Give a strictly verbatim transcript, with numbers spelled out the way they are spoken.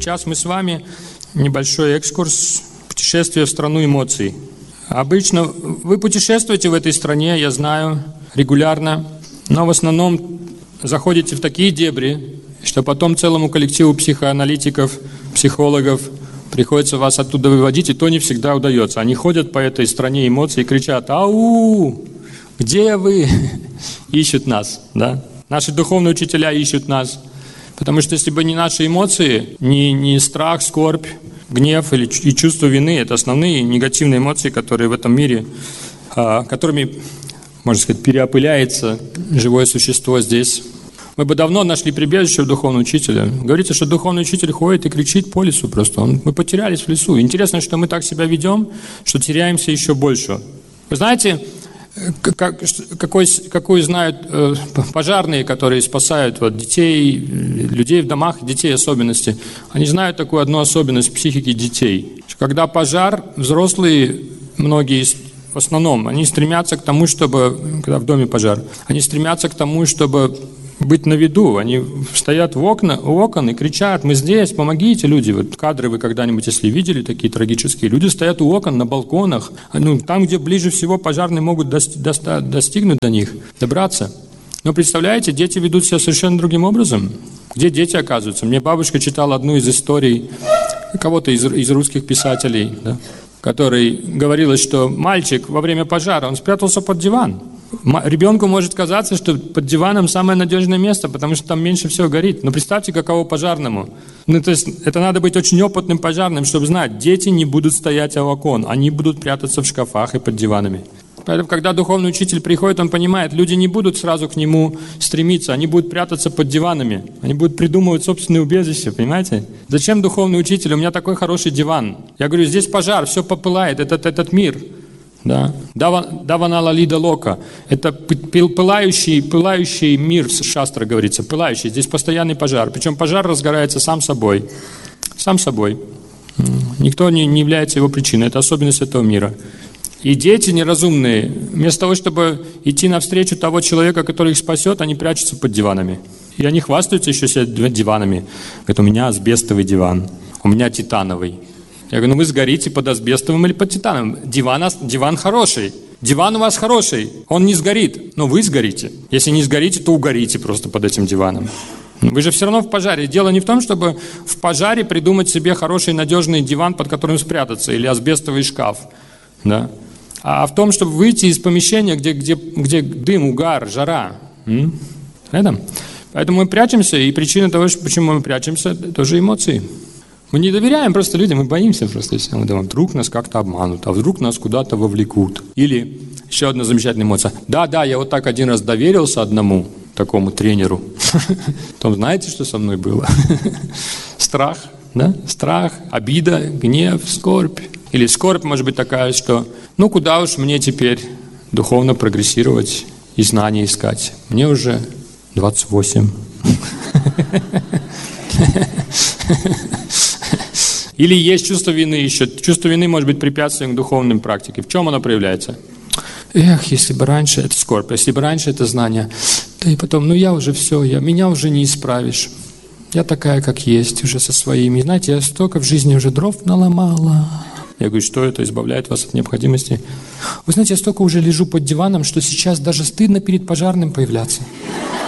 сейчас мы с вами небольшой экскурс, путешествие в страну эмоций. Обычно вы путешествуете в этой стране, я знаю, регулярно, но в основном заходите в такие дебри, что потом целому коллективу психоаналитиков, психологов приходится вас оттуда выводить, и то не всегда удается. Они ходят по этой стране эмоций и кричат: «Ау! Где вы?» Ищут нас, да? Наши духовные учителя ищут нас. Потому что если бы не наши эмоции, не, не страх, скорбь, гнев или, и чувство вины, это основные негативные эмоции, которые в этом мире, а, которыми, можно сказать, переопыляется живое существо здесь. Мы бы давно нашли прибежище у духовного учителя. Говорится, что духовный учитель ходит и кричит по лесу просто. Он, мы потерялись в лесу. Интересно, что мы так себя ведем, что теряемся еще больше. Вы знаете, как, какой, какую знают э, пожарные, которые спасают вот, детей, людей в домах, детей особенности. Они знают такую одну особенность психики детей. Когда пожар, взрослые, многие в основном, они стремятся к тому, чтобы, когда в доме пожар, они стремятся к тому, чтобы быть на виду. Они стоят в окна, у окон и кричат: «Мы здесь, помогите, люди». Вот кадры вы когда-нибудь, если видели, такие трагические. Люди стоят у окон, на балконах, ну, там, где ближе всего пожарные могут доста- достигнуть до них, добраться. Но представляете, дети ведут себя совершенно другим образом. Где дети оказываются? Мне бабушка читала одну из историй кого-то из, из русских писателей, да, который говорилось, что мальчик во время пожара, он спрятался под диван. Ребенку может казаться, что под диваном самое надежное место, потому что там меньше всего горит. Но представьте, каково пожарному. Ну, то есть, это надо быть очень опытным пожарным, чтобы знать, дети не будут стоять у окон, они будут прятаться в шкафах и под диванами. Поэтому, когда духовный учитель приходит, он понимает, люди не будут сразу к нему стремиться, они будут прятаться под диванами, они будут придумывать собственные убежища, понимаете? Зачем духовный учитель? У меня такой хороший диван. Я говорю, здесь пожар, все попылает, этот, этот мир. Да. Даванала лида лока. Это пылающий, пылающий мир, шастра говорится, пылающий. Здесь постоянный пожар. Причем пожар разгорается сам собой. Сам собой. Никто не, не является его причиной. Это особенность этого мира. И дети неразумные, вместо того, чтобы идти навстречу того человека, который их спасет, они прячутся под диванами. И они хвастаются еще себе диванами. Говорят, у меня асбестовый диван, у меня титановый. Я говорю, ну вы сгорите под асбестовым или под титановым. Диван, диван хороший. Диван у вас хороший. Он не сгорит, но вы сгорите. Если не сгорите, то угорите просто под этим диваном. Вы же все равно в пожаре. Дело не в том, чтобы в пожаре придумать себе хороший надежный диван, под которым спрятаться, или асбестовый шкаф. Да? А в том, чтобы выйти из помещения, где, где, где дым, угар, жара. М? Это? Поэтому мы прячемся, и причина того, почему мы прячемся, тоже эмоции. Мы не доверяем просто людям, мы боимся просто. Если мы думаем, вдруг нас как-то обманут, а вдруг нас куда-то вовлекут. Или еще одна замечательная эмоция. Да, да, я вот так один раз доверился одному такому тренеру. Потом знаете, что со мной было? Страх, да? Страх, обида, гнев, скорбь. Или скорбь может быть такая, что ну куда уж мне теперь духовно прогрессировать и знания искать. Мне уже двадцать восемь. Или есть чувство вины еще. Чувство вины может быть препятствием к духовной практике. В чем оно проявляется? Эх, если бы раньше это скорбь, если бы раньше это знание, да и потом, ну я уже все, я, меня уже не исправишь. Я такая, как есть, уже со своими. Знаете, я столько в жизни уже дров наломала. Я говорю, что это избавляет вас от необходимости? Вы знаете, я столько уже лежу под диваном, что сейчас даже стыдно перед пожарным появляться.